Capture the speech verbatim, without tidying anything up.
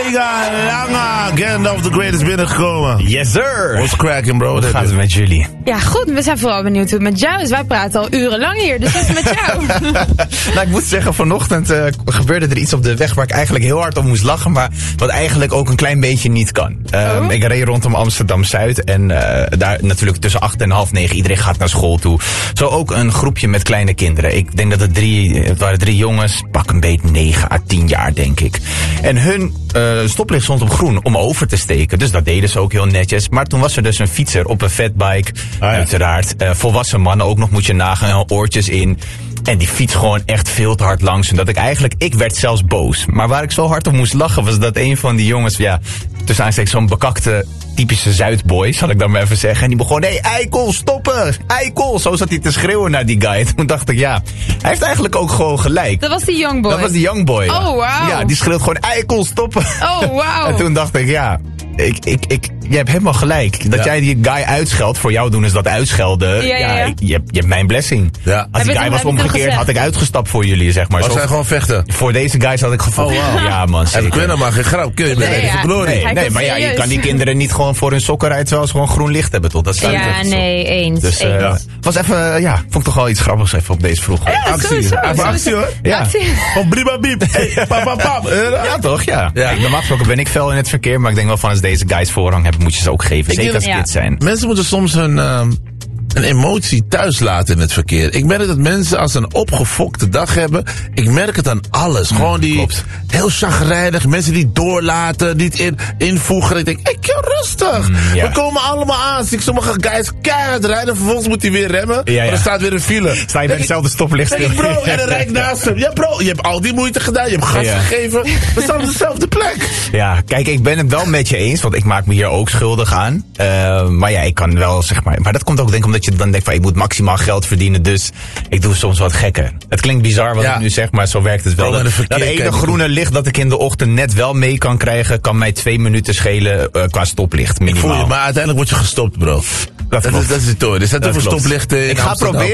Vega Langa, Gandalf of the Great is binnengekomen. Yes, sir. What's cracking, bro? Wat gaat het met jullie? Ja, goed. We zijn vooral benieuwd hoe het met jou is. Wij praten al urenlang hier, dus wat is het met jou? Nou, ik moet zeggen, vanochtend uh, gebeurde er iets op de weg waar ik eigenlijk heel hard om moest lachen, maar wat eigenlijk ook een klein beetje niet kan. Uh, oh? Ik reed rondom Amsterdam-Zuid en uh, daar natuurlijk tussen acht en half negen, iedereen gaat naar school toe. Zo ook een groepje met kleine kinderen. Ik denk dat het drie, het waren drie jongens, pak een beetje negen à tien jaar, denk ik. En hun uh, stoplicht stond op groen om over te steken, dus dat deden ze ook heel netjes. Maar toen was er dus een fietser op een fatbike, ah, ja. uiteraard. Uh, volwassen mannen ook nog, moet je nagaan, oortjes in. En die fiets gewoon echt veel te hard langs. En dat ik eigenlijk, ik werd zelfs boos. Maar waar ik zo hard op moest lachen was dat een van die jongens, ja, tussen aanstekens zo'n bekakte, typische Zuidboy, zal ik dan maar even zeggen. En die begon, hé, hey, eikel, stoppen, eikel. Zo zat hij te schreeuwen naar die guy. En toen dacht ik, ja, hij heeft eigenlijk ook gewoon gelijk. Dat was die youngboy? Dat was die youngboy. Oh, wow. Ja, die schreeuwt gewoon, eikel, stoppen. Oh, wow. En toen dacht ik, ja, ik, ik, ik, je hebt helemaal gelijk. Dat ja. jij die guy uitscheldt, voor jou doen is dat uitschelden. Ja, ja, ja. ja ik, je, hebt, je hebt mijn blessing. Ja. Als die guy was omgekeerd, had ik uitgestapt voor jullie, zeg maar. Was Zo, hij gewoon vechten? Voor deze guys had ik gevochten. Oh, wow. Ja, man, zeker. En we kunnen maar geen grap. Kun je nee, nee, ja. nee, nee, nee, maar ja, je kan die kinderen niet gewoon voor hun sokken rijden terwijl ze gewoon groen licht hebben, toch? Dat staat ja, nee, zo. eens. Dus eens. Uh, ja. was even, ja, vond ik toch wel iets grappigs even op deze vroeg. Ja, actie. Zo, zo, even zo, actie, zo. hoor. Ja. Actie. Van Briba Biep. Hey, pap, pap, pap. Ja, toch? Ja. Ja. ja. Normaal gesproken ben ik fel in het verkeer, maar ik denk wel van als deze guys voorrang hebben, moet je ze ook geven. Ik Zeker als ja. kids zijn. Mensen moeten soms hun, uh, een emotie thuis laten in het verkeer. Ik merk dat mensen als ze een opgefokte dag hebben, ik merk het aan alles. Mm, Gewoon die klopt. heel chagrijnig, mensen die doorlaten, niet in, invoegen. Ik denk, ik hey, rustig. Mm, ja. We komen allemaal aan. Zie ik sommige guys keihard rijden, vervolgens moet hij weer remmen. Ja, ja. Maar er staat weer een file. Sta je bij hetzelfde stoplicht stil? Bro, en dan rijd ik naast hem. Ja bro, je hebt al die moeite gedaan, je hebt gas ja. gegeven. We staan op dezelfde plek. Ja, kijk, ik ben het wel met je eens, want ik maak me hier ook schuldig aan. Uh, maar ja, ik kan wel, zeg maar, maar dat komt ook denk ik omdat je dan denkt van ik moet maximaal geld verdienen, dus ik doe soms wat gekker. Het klinkt bizar wat ja. ik nu zeg, maar zo werkt het wel. Dat, dat ene groene licht dat ik in de ochtend net wel mee kan krijgen, kan mij twee minuten schelen uh, qua stoplicht, minimaal. Ik voel je, maar uiteindelijk word je gestopt, bro. Dat, dat, is, dat is het hoor. Er zijn te veel stoplichten in Ik ga Amsterdam. proberen